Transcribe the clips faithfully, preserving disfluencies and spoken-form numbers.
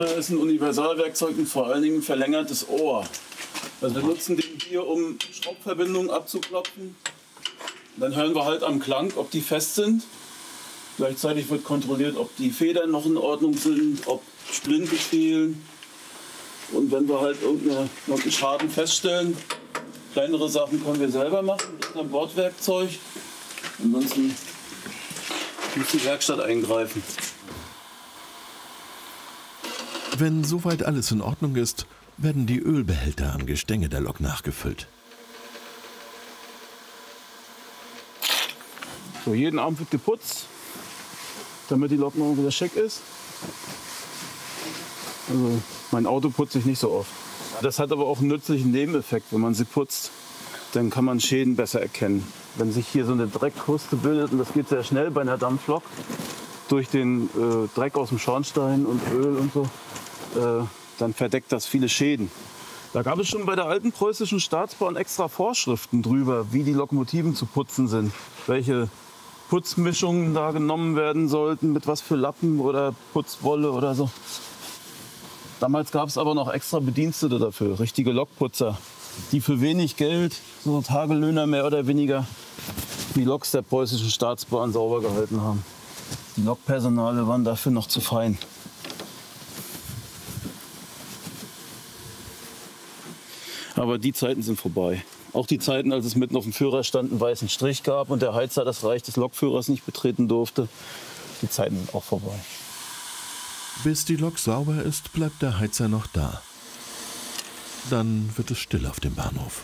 ist ein Universalwerkzeug und vor allen Dingen ein verlängertes Ohr. Also wir nutzen den hier, um Schraubverbindungen abzuklopfen. Dann hören wir halt am Klang, ob die fest sind. Gleichzeitig wird kontrolliert, ob die Federn noch in Ordnung sind, ob Splinte fehlen. Und wenn wir halt irgendeinen Schaden feststellen, kleinere Sachen können wir selber machen mit einem Bordwerkzeug. Ansonsten muss die Werkstatt eingreifen. Wenn soweit alles in Ordnung ist, werden die Ölbehälter am Gestänge der Lok nachgefüllt. So, jeden Abend wird geputzt, damit die Lok noch wieder schick ist. Also mein Auto putze ich nicht so oft. Das hat aber auch einen nützlichen Nebeneffekt. Wenn man sie putzt, dann kann man Schäden besser erkennen. Wenn sich hier so eine Dreckkruste bildet, und das geht sehr schnell bei einer Dampflok, durch den äh, Dreck aus dem Schornstein und Öl und so, äh, dann verdeckt das viele Schäden. Da gab es schon bei der alten preußischen Staatsbahn extra Vorschriften drüber, wie die Lokomotiven zu putzen sind. Welche Putzmischungen da genommen werden sollten, mit was für Lappen oder Putzwolle oder so. Damals gab es aber noch extra Bedienstete dafür, richtige Lokputzer, die für wenig Geld, so Tagelöhner mehr oder weniger, die Loks der preußischen Staatsbahn sauber gehalten haben. Die Lokpersonale waren dafür noch zu fein. Aber die Zeiten sind vorbei. Auch die Zeiten, als es mitten auf dem Führerstand einen weißen Strich gab und der Heizer das Reich des Lokführers nicht betreten durfte, die Zeiten sind auch vorbei. Bis die Lok sauber ist, bleibt der Heizer noch da. Dann wird es still auf dem Bahnhof.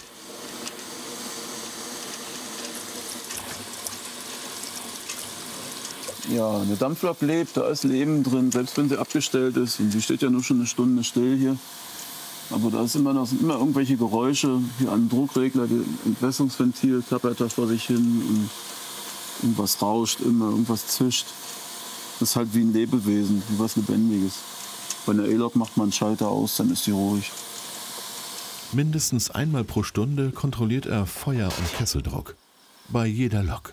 Ja, eine Dampflok lebt, da ist Leben drin, selbst wenn sie abgestellt ist. Und sie steht ja nur schon eine Stunde still hier. Aber da ist immer noch, sind immer irgendwelche Geräusche. Hier an Druckregler, das Entwässerungsventil klappert da vor sich hin. Und irgendwas rauscht immer, irgendwas zischt. Das ist halt wie ein Lebewesen, wie was Lebendiges. Bei einer E-Lok macht man einen Schalter aus, dann ist sie ruhig. Mindestens einmal pro Stunde kontrolliert er Feuer- und Kesseldruck. Bei jeder Lok.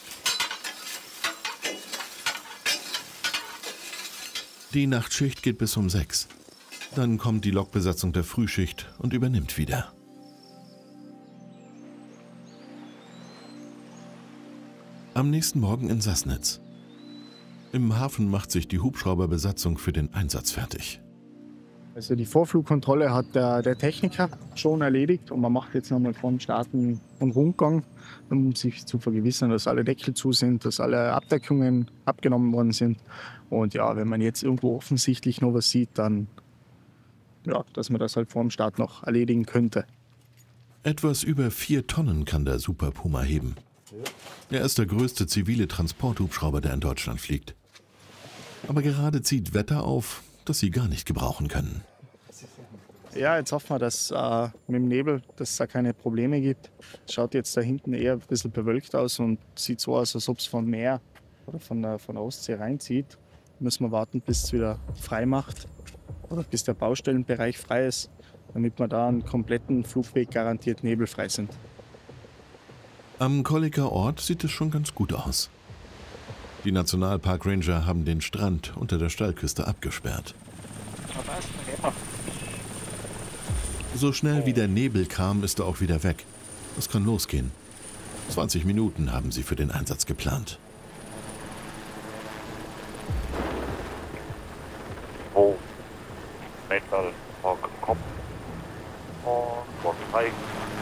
Die Nachtschicht geht bis um sechs. Dann kommt die Lokbesatzung der Frühschicht und übernimmt wieder. Am nächsten Morgen in Sassnitz. Im Hafen macht sich die Hubschrauberbesatzung für den Einsatz fertig. Also die Vorflugkontrolle hat der, der Techniker schon erledigt und man macht jetzt nochmal vor dem Starten einen Rundgang, um sich zu vergewissern, dass alle Deckel zu sind, dass alle Abdeckungen abgenommen worden sind. Und ja, wenn man jetzt irgendwo offensichtlich noch was sieht, dann ja, dass man das halt vor dem Start noch erledigen könnte. Etwas über vier Tonnen kann der Super Puma heben. Er ist der größte zivile Transporthubschrauber, der in Deutschland fliegt. Aber gerade zieht Wetter auf, das sie gar nicht gebrauchen können. Ja, jetzt hoffen wir, dass äh, mit dem Nebel, dass es da keine Probleme gibt. Es schaut jetzt da hinten eher ein bisschen bewölkt aus und sieht so aus, als ob es vom Meer oder von der, von der Ostsee reinzieht. Müssen wir warten, bis es wieder frei macht oder bis der Baustellenbereich frei ist, damit wir da einen kompletten Flugweg garantiert nebelfrei sind. Am Kolliker Ort sieht es schon ganz gut aus. Die Nationalpark Ranger haben den Strand unter der Steilküste abgesperrt. So schnell wie der Nebel kam, ist er auch wieder weg. Es kann losgehen. zwanzig Minuten haben sie für den Einsatz geplant. Meter auf dem Kopf und vor drei